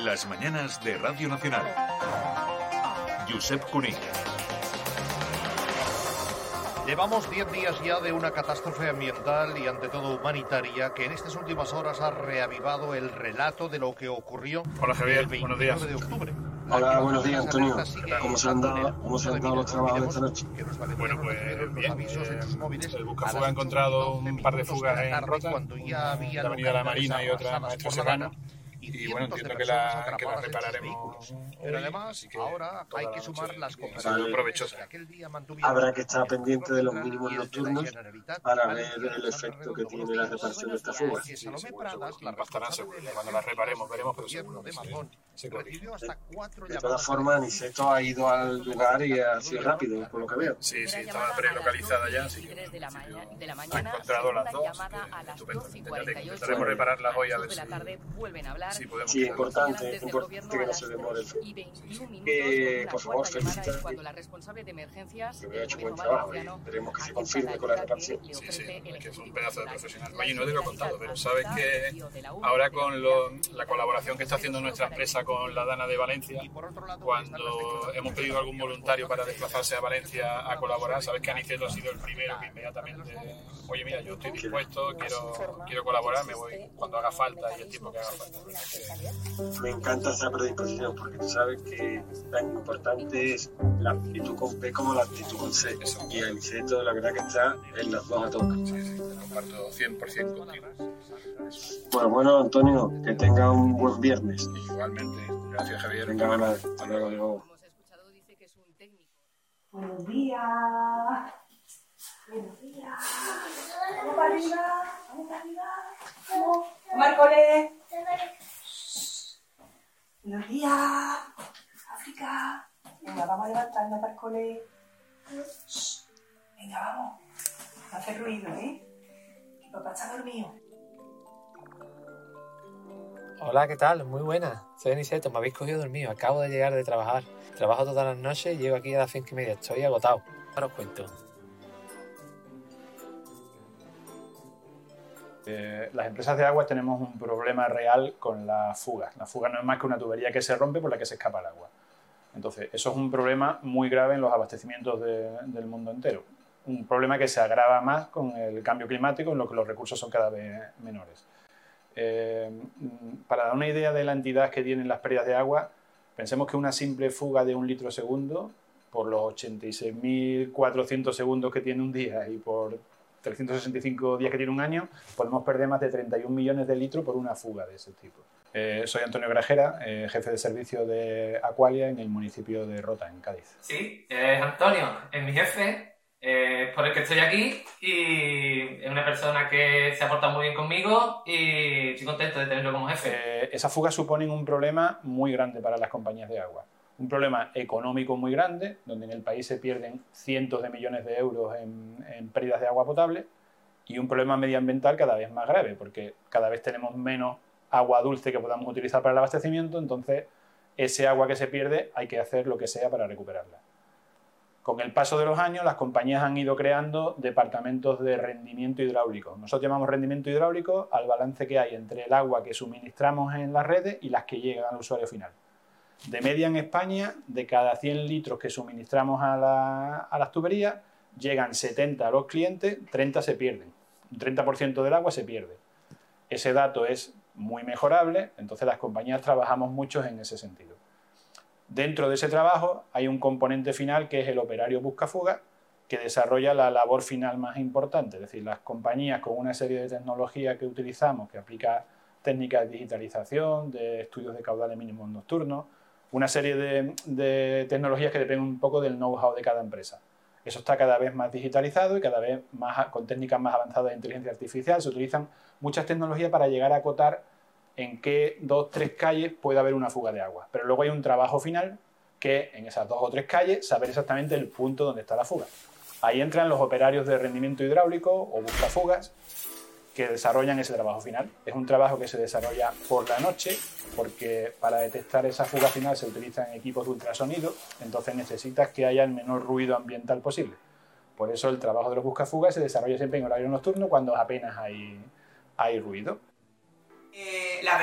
Las mañanas de Radio Nacional. Josep Cuní. Llevamos 10 días ya de una catástrofe ambiental y ante todo humanitaria que en estas últimas horas ha reavivado el relato de lo que ocurrió. Hola Javier, el 29 de octubre. Hola, buenos días Antonio. ¿Cómo se han dado los trabajos de esta noche? Bueno, pues bien, el Buscafuga ha encontrado un par de fugas en Rota, una en la Avenida La Marina y otra en Maestro Serrano. Y bueno, entiendo que las repararemos. Pero además, ahora hay que sumar las Vale. Habrá que estar pendiente de los mínimos nocturnos para ver el efecto que tiene la reparación de esta fuga. Sí, bastarán seguro. Cuando las reparemos veremos, pero seguro que se corrige. De todas formas, Aniceto ha ido al lugar y ha sido rápido, por lo que veo. Sí, estaba prelocalizada ya, así que ha encontrado las dos. Estupendo. Intentaremos repararlas hoy a ver si podemos. Sí, importante que no se demore. Por favor, felicita. Que ha hecho buen trabajo y esperemos que se confirme con la reparación. Sí, que es un pedazo de profesional. Oye, no te lo he contado, pero sabes que ahora con la colaboración que está haciendo nuestra empresa con la Dana de Valencia, cuando hemos pedido a algún voluntario para desplazarse a Valencia a colaborar, sabes que Aniceto ha sido el primero que inmediatamente, oye, mira, yo estoy dispuesto, quiero colaborar, me voy cuando haga falta y el tiempo que haga falta. Me encanta esa predisposición porque tú sabes que tan importante es la actitud con P como la actitud con C. Y Aniceto, la verdad que está en las dos a tocar. Sí, comparto 100% contigo. Bueno, Antonio, que tenga un buen viernes. Igualmente. Gracias, Javier. Venga, hasta luego. Buenos días. Buenos días. Vamos para arriba. Vamos para arriba. Vamos. Marcole. Buenos días. África. Venga, vamos a levantarnos para el cole. Venga, vamos. No hace ruido, ¿eh? Que papá está dormido. Hola, ¿qué tal? Muy buena. Soy Aniceto, me habéis cogido dormido. Acabo de llegar de trabajar. Trabajo todas las noches y llego aquí a las 5:30. Estoy agotado. Ahora os cuento. Las empresas de agua tenemos un problema real con las fugas. La fuga no es más que una tubería que se rompe por la que se escapa el agua. Entonces, eso es un problema muy grave en los abastecimientos del mundo entero. Un problema que se agrava más con el cambio climático, en lo que los recursos son cada vez menores. Para dar una idea de la entidad que tienen las pérdidas de agua, pensemos que una simple fuga de 1 litro segundo, por los 86.400 segundos que tiene un día y por 365 días que tiene un año, podemos perder más de 31 millones de litros por una fuga de ese tipo. Soy Antonio Grajera, jefe de servicio de Aqualia en el municipio de Rota, en Cádiz. Sí, Antonio es mi jefe, por el que estoy aquí, y es una persona que se ha portado muy bien conmigo y estoy contento de tenerlo como jefe. Esas fugas suponen un problema muy grande para las compañías de agua. Un problema económico muy grande, donde en el país se pierden cientos de millones de euros en pérdidas de agua potable, y un problema medioambiental cada vez más grave, porque cada vez tenemos menos agua dulce que podamos utilizar para el abastecimiento, entonces ese agua que se pierde hay que hacer lo que sea para recuperarla. Con el paso de los años, las compañías han ido creando departamentos de rendimiento hidráulico. Nosotros llamamos rendimiento hidráulico al balance que hay entre el agua que suministramos en las redes y las que llegan al usuario final. De media en España, de cada 100 litros que suministramos a las tuberías, llegan 70 a los clientes, 30 se pierden. Un 30% del agua se pierde. Ese dato es muy mejorable, entonces las compañías trabajamos mucho en ese sentido. Dentro de ese trabajo hay un componente final que es el operario buscafuga, que desarrolla la labor final más importante. Es decir, las compañías con una serie de tecnologías que utilizamos, que aplica técnicas de digitalización, de estudios de caudales mínimos nocturnos, una serie de tecnologías que dependen un poco del know-how de cada empresa. Eso está cada vez más digitalizado y cada vez más con técnicas más avanzadas de inteligencia artificial. Se utilizan muchas tecnologías para llegar a acotar en qué 2 o 3 calles puede haber una fuga de agua. Pero luego hay un trabajo final que en esas 2 o 3 calles saber exactamente el punto donde está la fuga. Ahí entran los operarios de rendimiento hidráulico o buscafugas que desarrollan ese trabajo final. Es un trabajo que se desarrolla por la noche porque para detectar esa fuga final se utilizan equipos de ultrasonido, entonces necesitas que haya el menor ruido ambiental posible. Por eso el trabajo de los buscafugas se desarrolla siempre en horario nocturno cuando apenas hay ruido.